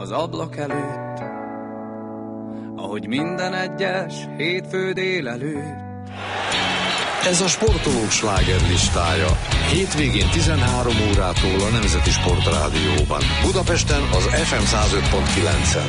az ablak előtt, ahogy minden egyes hétfő délelőtt. Ez a sportolók slágerlistája. Hétvégén 13 órától a Nemzeti Sportrádióban. Budapesten az FM 105.9-en.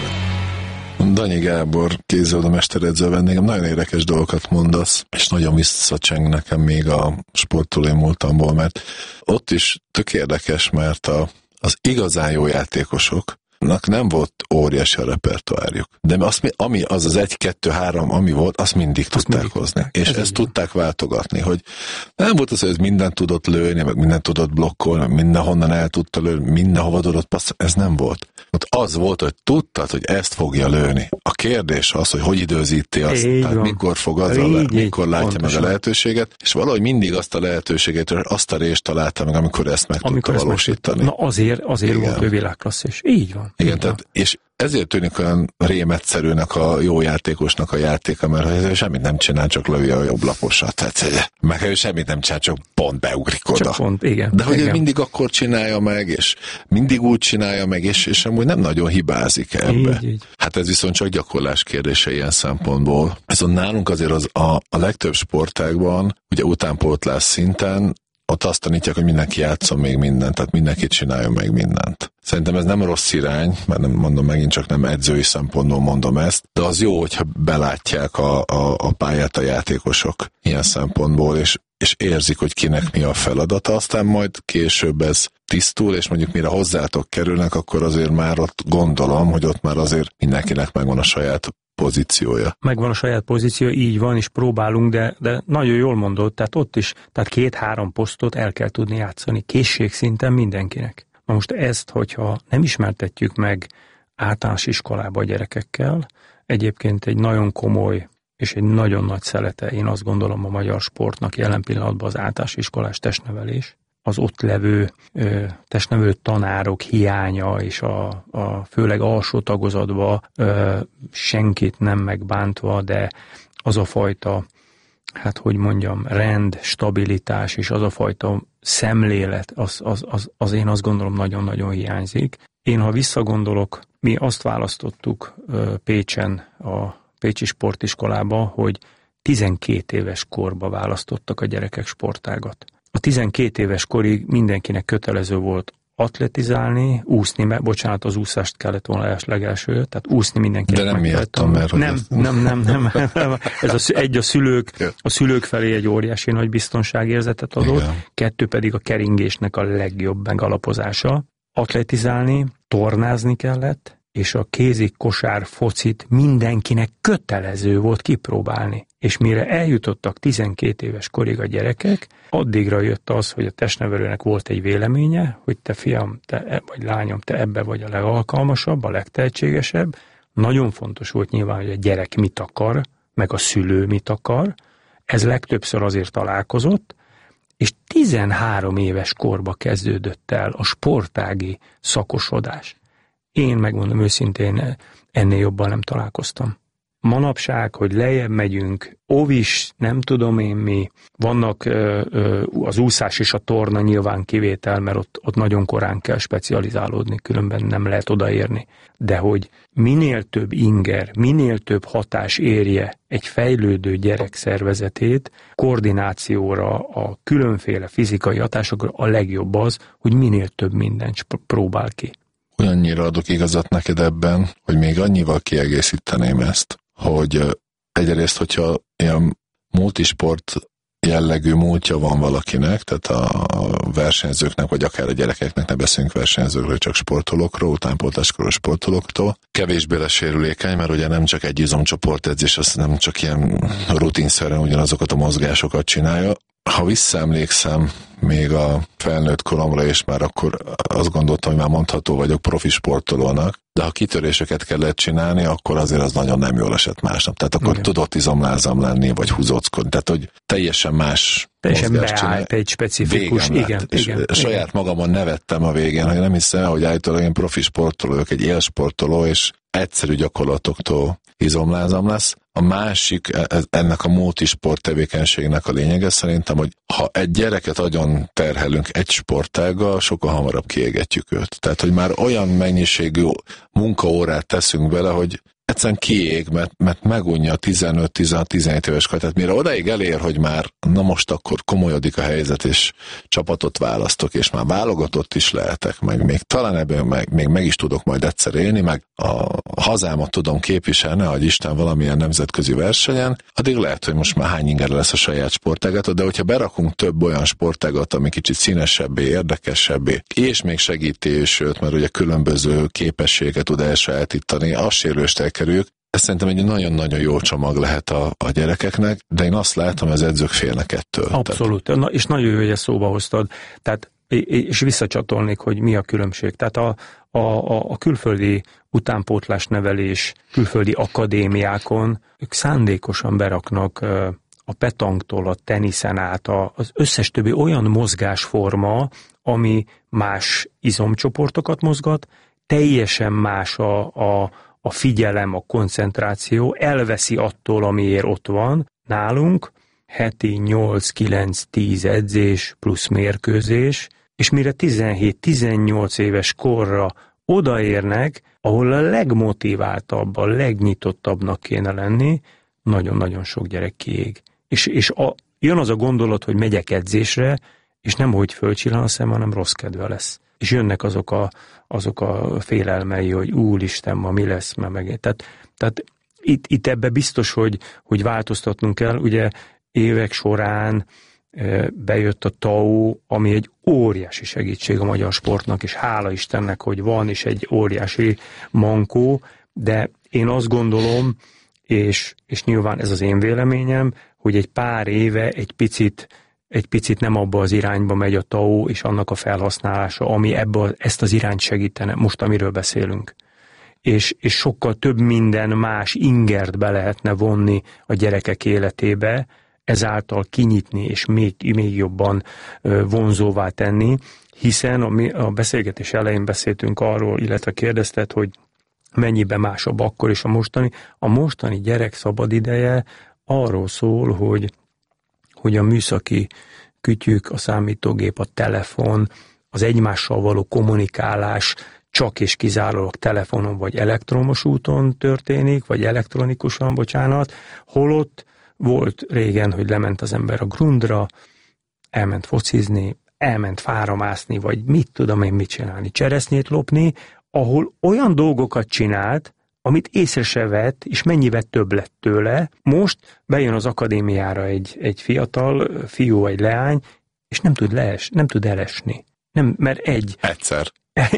Danyi Gábor kézilabda mesteredző vendégem, nagyon érdekes dolgokat mondasz, és nagyon visszacseng nekem még a sportolói múltamból, mert ott is tök érdekes, mert az igazán jó játékosoknak nem volt óriási a repertoárjuk. De ami az 1-2-3, ami volt, azt mindig tudták hozni. És ezt tudták váltogatni, hogy nem volt az, hogy ez mindent tudott lőni, meg mindent tudott blokkolni, meg mindenhonnan el tudta lőni, mindenhova tudott passz, ez nem volt. Ott az volt, hogy tudtad, hogy ezt fogja lőni. A kérdés az, hogy időzíti azt, tehát mikor fog mikor látja pontosan meg a lehetőséget, és valahogy mindig azt a lehetőséget, azt a részt találta meg, amikor ezt meg tudta valósítani. Na azért volt ő világklasszis. Így van. Igen, tehát, és ezért tűnik olyan rémetszerűnek a jó játékosnak a játéka, mert ő semmit nem csinál, csak lövi a jobb laposat. Tehát, meg ő semmit nem csinál, csak pont beugrik oda. Csak pont, igen. De hogy igen. ő mindig akkor csinálja meg, és mindig úgy csinálja meg, és amúgy nem nagyon hibázik ebbe. Így. Hát ez viszont csak gyakorlás kérdése ilyen szempontból. Viszont nálunk azért a legtöbb sportágban, ugye utánpótlás szinten, ott azt tanítják, hogy mindenki játszon még mindent, tehát mindenki csináljon meg mindent. Szerintem ez nem rossz irány, mert nem mondom megint, csak nem edzői szempontból mondom ezt, de az jó, hogyha belátják a pályát a játékosok ilyen szempontból, és érzik, hogy kinek mi a feladata, aztán majd később ez tisztul, és mondjuk mire hozzátok kerülnek, akkor azért már ott gondolom, hogy ott már azért mindenkinek megvan a saját pozíciója. Megvan a saját pozíció, így van, és próbálunk, de nagyon jól mondod, tehát ott is, tehát 2-3 posztot el kell tudni játszani, készségszinten mindenkinek. Na most ezt, hogyha nem ismertetjük meg általános iskolába a gyerekekkel, egyébként egy nagyon komoly és egy nagyon nagy szelete, én azt gondolom a magyar sportnak jelen pillanatban az általános iskolás testnevelés, az ott levő testnevelő tanárok hiánya, és a főleg alsó tagozatban senkit nem megbántva, de az a fajta, hát hogy mondjam, rend, stabilitás, és az a fajta szemlélet, az én azt gondolom nagyon-nagyon hiányzik. Én, ha visszagondolok, mi azt választottuk Pécsen, a Pécsi Sportiskolába, hogy 12 éves korba választottak a gyerekek sportágat. A 12 éves korig mindenkinek kötelező volt atletizálni, úszni, az úszást kellett volna legelső, tehát úszni mindenkinek. De nem miattam, mert... Nem. Ez a szülők felé egy óriási nagy biztonságérzetet adott, igen. 2 pedig a keringésnek a legjobb megalapozása. Atletizálni, tornázni kellett, és a kézi kosár focit mindenkinek kötelező volt kipróbálni. És mire eljutottak 12 éves korig a gyerekek, addigra jött az, hogy a testnevelőnek volt egy véleménye, hogy te fiam, vagy lányom, te ebbe vagy a legalkalmasabb, a legtehetségesebb. Nagyon fontos volt nyilván, hogy a gyerek mit akar, meg a szülő mit akar. Ez legtöbbször azért találkozott, és 13 éves korba kezdődött el a sportági szakosodás. Én megmondom őszintén, ennél jobban nem találkoztam. Manapság, hogy lejjebb megyünk, óvis, nem tudom én mi, vannak az úszás és a torna nyilván kivétel, mert ott nagyon korán kell specializálódni, különben nem lehet odaérni. De hogy minél több inger, minél több hatás érje egy fejlődő gyerek szervezetét, koordinációra, a különféle fizikai hatásokra, a legjobb az, hogy minél több mindent próbál ki. Olyannyira adok igazat neked ebben, hogy még annyival kiegészíteném ezt, hogy egyrészt, hogyha ilyen multisport jellegű múltja van valakinek, tehát a versenyzőknek, vagy akár a gyerekeknek, ne beszélünk versenyzőkről, csak sportolókról, utánpótláskoros sportolóktól, kevésbé lesérülékeny, mert ugye nem csak egy izomcsoportedzés, az nem csak ilyen rutinszerűen ugyanazokat a mozgásokat csinálja. Ha visszaemlékszem még a felnőtt koromra, és már akkor azt gondoltam, hogy már mondható vagyok profi sportolónak, de ha kitöréseket kellett csinálni, akkor azért az nagyon nem jól esett másnap. Tehát akkor tudott izomlázam lenni, vagy húzóckodni. Tehát, hogy teljesen más mozgást beállt egy specifikus, igen. Saját magamon nevettem a végén, hogy nem hiszem, hogy állítólag én profi sportoló, egy élsportoló, és egyszerű gyakorlatoktól izomlázam lesz. A másik, ennek a multisport tevékenységnek a lényege szerintem, hogy ha egy gyereket agyon terhelünk egy sportággal, sokkal hamarabb kiégetjük őt. Tehát, hogy már olyan mennyiségű munkaórát teszünk bele, hogy egyszerűen kiég, mert megunja a 15-16-17 éves kor. Tehát mire odaig elér, hogy már na most akkor komolyodik a helyzet, és csapatot választok, és már válogatott is lehetek, meg még talán ebben meg is tudok majd egyszer élni, meg a hazámat tudom képviselni, ahogy Isten valamilyen nemzetközi versenyen, addig lehet, hogy most már hány ingerre lesz a saját sportágat, de hogyha berakunk több olyan sportágat, ami kicsit színesebbé, érdekesebbé, és még segíti, sőt, mert ugye különböző képességet tud elsajátítani, az sérülést kerüljük. Ez szerintem egy nagyon-nagyon jó csomag lehet a gyerekeknek, de én azt látom, az edzők félnek ettől. Abszolút, tehát... és nagyon jó, hogy ezt szóba hoztad. Tehát, és visszacsatolnék, hogy mi a különbség. Tehát a külföldi utánpótlásnevelés, külföldi akadémiákon ők szándékosan beraknak a petanktól, a teniszen át, az összes többi olyan mozgásforma, ami más izomcsoportokat mozgat, teljesen más a figyelem, a koncentráció, elveszi attól, amiért ott van. Nálunk heti 8-9-10 edzés plusz mérkőzés, és mire 17-18 éves korra odaérnek, ahol a legmotiváltabb, a legnyitottabbnak kéne lenni, nagyon-nagyon sok gyerek kiég. És jön az a gondolat, hogy megyek edzésre, és nem hogy fölcsillan a szem, hanem rossz kedve lesz. És jönnek azok a félelmei, hogy úristen, ma mi lesz, meg. Tehát itt ebbe biztos, hogy változtatnunk kell. Ugye évek során bejött a TAO, ami egy óriási segítség a magyar sportnak, és hála Istennek, hogy van, és egy óriási mankó, de én azt gondolom, és nyilván ez az én véleményem, hogy egy pár éve egy picit nem abba az irányba megy a TAO és annak a felhasználása, ami ezt az irányt segítene, most amiről beszélünk. És sokkal több minden más ingert be lehetne vonni a gyerekek életébe, ezáltal kinyitni és még jobban vonzóvá tenni, hiszen a beszélgetés elején beszéltünk arról, illetve kérdezted, hogy mennyiben másabb akkor és a mostani. A mostani gyerek szabadideje arról szól, hogy a műszaki kütyük, a számítógép, a telefon, az egymással való kommunikálás csak és kizárólag telefonon vagy elektromos úton történik, vagy elektronikusan, bocsánat, holott volt régen, hogy lement az ember a grundra, elment focizni, elment fára mászni, vagy mit tudom én mit csinálni, cseresznyét lopni, ahol olyan dolgokat csinált, amit észre se vett, és mennyivel több lett tőle. Most bejön az akadémiára egy fiatal fiú, egy leány, és nem tud elesni. Nem, mert Egyszer.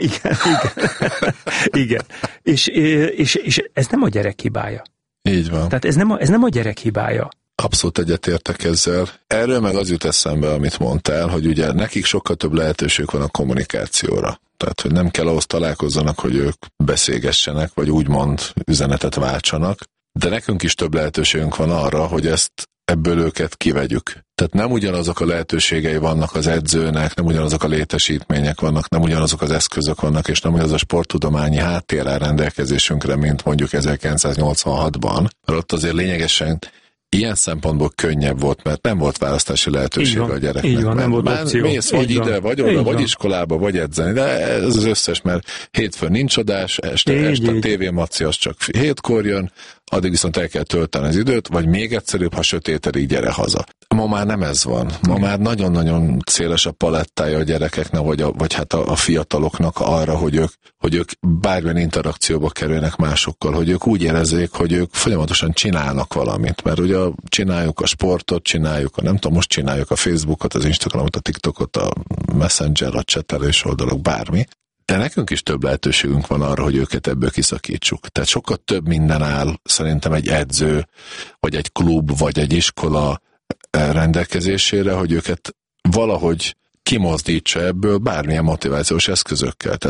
Igen. És ez nem a gyerek hibája. Így van. Tehát ez nem a gyerek hibája. Abszolút egyetértek ezzel. Erről meg az jut eszembe, amit mondtál, hogy ugye nekik sokkal több lehetőség van a kommunikációra. Tehát, hogy nem kell ahhoz találkozzanak, hogy ők beszélgessenek, vagy úgymond üzenetet váltsanak, de nekünk is több lehetőségünk van arra, hogy ebből őket kivegyük. Tehát nem ugyanazok a lehetőségei vannak az edzőnek, nem ugyanazok a létesítmények vannak, nem ugyanazok az eszközök vannak, és nem ugyanaz a sporttudományi háttér áll rendelkezésünkre, mint mondjuk 1986-ban. Mert ott azért lényegesen ilyen szempontból könnyebb volt, mert nem volt választási lehetőség a gyereknek. Így van, nem volt opció. Mész vagy ide, vagy oda, vagy iskolába, vagy edzeni, de ez az összes, mert hétfőn nincs adás, este a tévémaci az csak 7-kor jön, addig viszont el kell tölteni az időt, vagy még egyszerűbb, ha sötétedik, gyere haza. Ma már nem ez van. Ma már nagyon-nagyon széles a palettája a gyerekeknek, vagy hát a fiataloknak arra, hogy ők bármilyen interakcióba kerülnek másokkal, hogy ők úgy érezzék, hogy ők folyamatosan csinálnak valamit, mert ugye csináljuk a sportot, most csináljuk a Facebookot, az Instagramot, a TikTokot, a Messenger, a csetelés oldalok, bármi. De nekünk is több lehetőségünk van arra, hogy őket ebből kiszakítsuk. Tehát sokkal több minden áll szerintem egy edző, vagy egy klub, vagy egy iskola rendelkezésére, hogy őket valahogy kimozdítsa ebből bármilyen motivációs eszközökkel. Tehát, hogy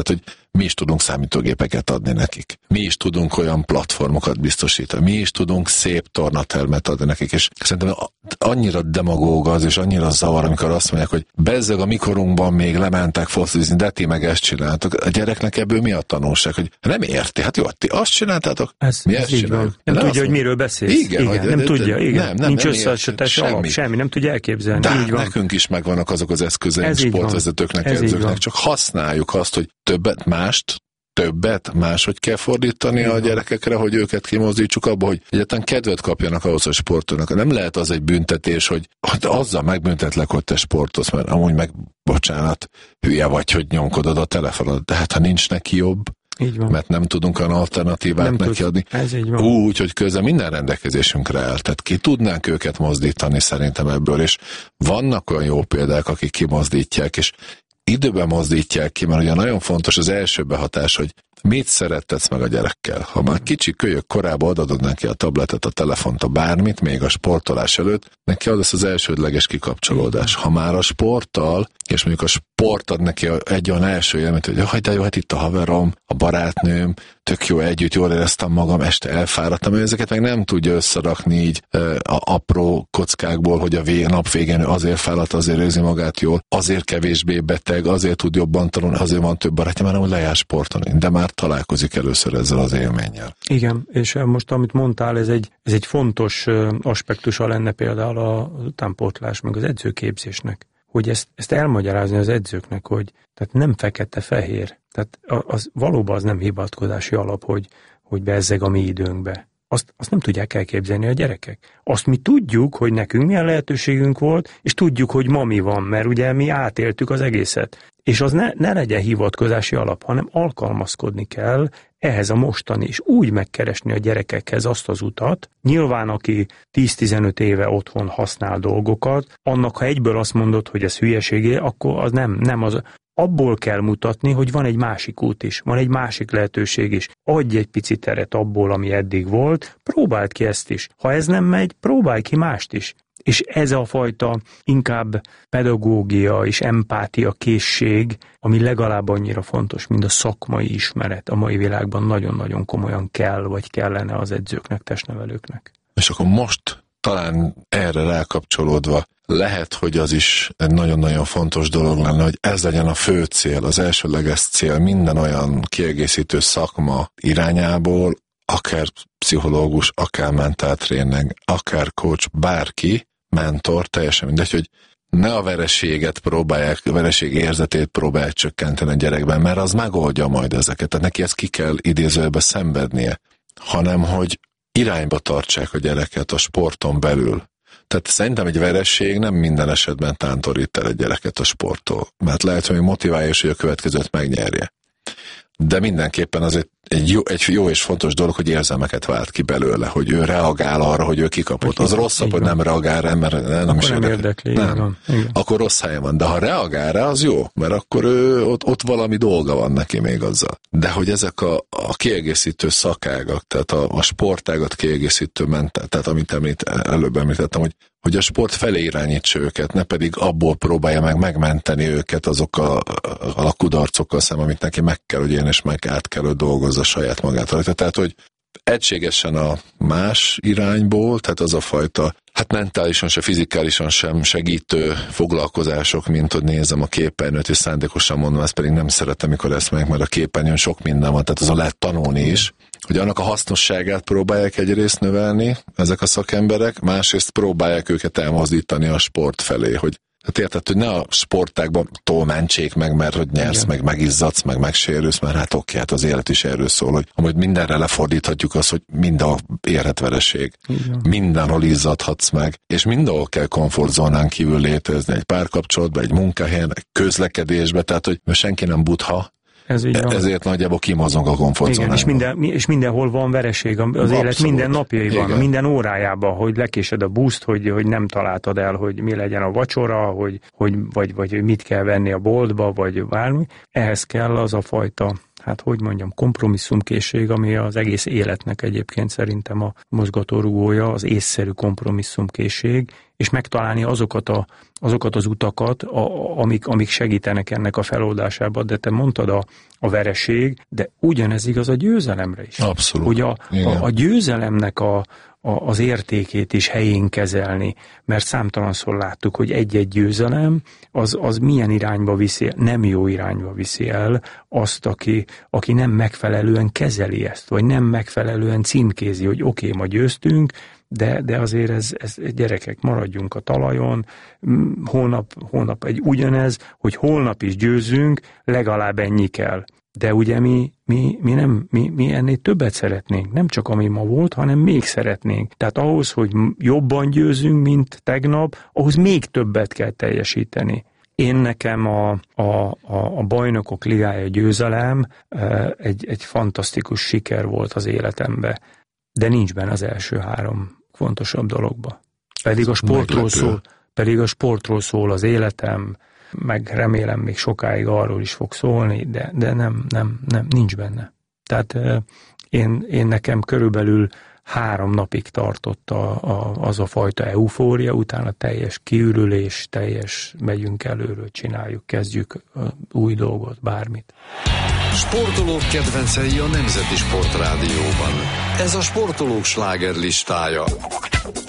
mi is tudunk számítógépeket adni nekik. Mi is tudunk olyan platformokat biztosítani. Mi is tudunk szép tornatermet adni nekik. És szerintem annyira demagóg az, és annyira zavar, amikor azt mondják, hogy bezzeg a mikorunkban még lementek focizni, de ti meg ezt csináltok. A gyereknek ebből mi a tanulság? Hogy nem érti. Hát jó, ti azt csináltátok, mi ezt csináljuk. Nem tudja, hogy miről beszélsz. Igen, nem tudja. Nincs összeesítés alap, semmi, nem tudja elképzelni. De nekünk is megvannak azok az eszközeink sportvezetőknek, edzőknek, csak használjuk azt, hogy többet máshogy kell fordítani a gyerekekre, hogy őket kimozdítsuk abba, hogy egyáltalán kedvet kapjanak ahhoz a sportolnak. Nem lehet az egy büntetés, hogy azzal megbüntetlek, hogy te sportolsz, mert amúgy meg, bocsánat, hülye vagy, hogy nyomkodod a telefonod. De hát ha nincs neki jobb, mert nem tudunk olyan alternatívát neki adni. Úgy, hogy közben minden rendelkezésünkre áll. Tehát ki tudnánk őket mozdítani szerintem ebből, és vannak olyan jó példák, akik kimozdítják, és időben mozdítják ki, mert ugye nagyon fontos az első behatás, hogy mit szerettetsz meg a gyerekkel. Ha már kicsi kölyök korában adod neki a tabletet, a telefont, a bármit, még a sportolás előtt, neki az az elsődleges kikapcsolódás. Ha már a sporttal, és mondjuk a sport ad neki egy olyan első élményt, hogy jaj, de jó, hát itt a haverom, a barátnőm, tök jó együtt, jól éreztem magam, este elfáradtam, ezeket meg nem tudja összerakni így a apró kockákból, hogy a nap végén azért fáradt, azért érzi magát jól, azért kevésbé beteg, azért tud jobban tanulni, azért van több barátja, mert nem lejár sportolni, de már találkozik először ezzel az élménnyel. Igen, és most amit mondtál, ez egy fontos aspektusa lenne például a utánpótlás, meg az edzőképzésnek, hogy ezt elmagyarázni az edzőknek, hogy tehát nem fekete-fehér, tehát valóban az nem hivatkozási alap, hogy bezzeg a mi időnkbe. Azt nem tudják elképzelni a gyerekek. Azt mi tudjuk, hogy nekünk milyen lehetőségünk volt, és tudjuk, hogy ma mi van, mert ugye mi átéltük az egészet. És az ne legyen hivatkozási alap, hanem alkalmazkodni kell ehhez a mostani, és úgy megkeresni a gyerekekhez azt az utat. Nyilván, aki 10-15 éve otthon használ dolgokat, annak, ha egyből azt mondod, hogy ez hülyeségé, akkor az nem az. Abból kell mutatni, hogy van egy másik út is, van egy másik lehetőség is. Adj egy picit teret abból, ami eddig volt, próbáld ki ezt is. Ha ez nem megy, próbálj ki mást is. És ez a fajta inkább pedagógia és empátia készség, ami legalább annyira fontos, mint a szakmai ismeret a mai világban nagyon-nagyon komolyan kell, vagy kellene az edzőknek, testnevelőknek. És akkor most talán erre rákapcsolódva lehet, hogy az is egy nagyon-nagyon fontos dolog lenne, hogy ez legyen a fő cél, az elsődleges cél minden olyan kiegészítő szakma irányából, akár pszichológus, akár mentáltréner, akár coach, bárki, mentor, teljesen mindegy, hogy ne a vereséget próbálják, a vereség érzetét próbálják csökkenteni a gyerekben, mert az megoldja majd ezeket, tehát neki ezt ki kell idézőjelbe szenvednie, hanem hogy irányba tartsák a gyereket a sporton belül. Tehát szerintem egy vereség nem minden esetben tántorít el egy gyereket a sporttól, mert lehet, hogy motiválja is, hogy a következőt megnyerje. De mindenképpen az egy jó és fontos dolog, hogy érzelmeket vált ki belőle, hogy ő reagál arra, hogy ő kikapott. Az rosszabb, hogy nem reagál rá, mert nem is érdekli. Nem. Akkor rossz helyen van. De ha reagál rá, az jó, mert akkor ott valami dolga van neki még azzal. De hogy ezek a kiegészítő szakágak, tehát a sportágat kiegészítő tehát amit előbb említettem, hogy a sport felé irányítsa őket, ne pedig abból próbálja meg megmenteni őket azokkal a kudarcokkal szemben, amit neki meg kell, hogy én és meg át kell, hogy dolgozza saját magát rajta. Tehát, hogy egységesen a más irányból, tehát az a fajta, hát mentálisan se, fizikálisan sem segítő foglalkozások, mint hogy nézem a képernyőt, és szándékosan mondom, ezt pedig nem szeretem, mikor ezt meg, mert a képernyőn sok minden van, tehát azon lehet tanulni is, hogy annak a hasznosságát próbálják egyrészt növelni ezek a szakemberek, másrészt próbálják őket elmozdítani a sport felé, hogy hát érted, hogy ne a sportákban mentsék meg, mert hogy nyersz, meg megizzadsz, meg megsérülsz, mert hát oké, hát az élet is erről szól, hogy amúgy mindenre lefordíthatjuk azt, hogy minden érhet vereség. Mindenhol izzadhatsz meg, és mindenhol kell komfortzónán kívül létezni, egy párkapcsolatban, egy munkahelyen, egy közlekedésben, tehát hogy senki nem butha, ezért nagyjából kimozog a komfortzónából. Igen, és mindenhol van vereség az élet minden napjaiban, minden órájában, hogy lekésed a buszt, hogy nem találtad el, hogy mi legyen a vacsora, vagy mit kell venni a boltba, vagy bármi. Ehhez kell az a fajta, kompromisszumkészség, ami az egész életnek egyébként szerintem a mozgatórugója, az észszerű kompromisszumkészség, és megtalálni azokat az utakat, amik segítenek ennek a feloldásában. De te mondtad a vereség, de ugyanez igaz a győzelemre is. Abszolút. Hogy a győzelemnek az értékét is helyén kezelni, mert számtalanszor láttuk, hogy egy-egy győzelem az milyen irányba viszi, nem jó irányba viszi el azt, aki nem megfelelően kezeli ezt, vagy nem megfelelően címkézi, hogy oké, ma győztünk, de azért ez gyerekek, maradjunk a talajon, holnap egy ugyanez, hogy holnap is győzzünk, legalább ennyi kell. De ugye mi ennél többet szeretnénk, nem csak ami ma volt, hanem még szeretnénk. Tehát ahhoz, hogy jobban győzünk, mint tegnap, ahhoz még többet kell teljesíteni. Én nekem a Bajnokok Ligája győzelem egy fantasztikus siker volt az életemben, de nincs benne az első 3 fontosabb dologba. Pedig a sportról szól az életem, meg remélem még sokáig arról is fog szólni, de nem, nincs benne. Tehát én nekem körülbelül 3 napig tartott az a fajta eufória, utána teljes kiürülés, teljes megyünk előről, csináljuk, kezdjük új dolgot, bármit. Sportolók kedvencei a Nemzeti Sportrádióban. Ez a sportolók slágerlistája.